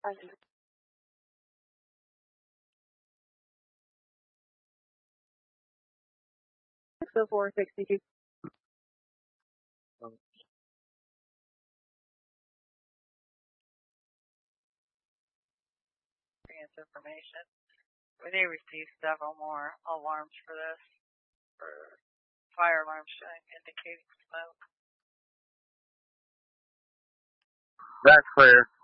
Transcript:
462. Information. We may receive several more alarms for this, for fire alarms showing indicating smoke. That's clear.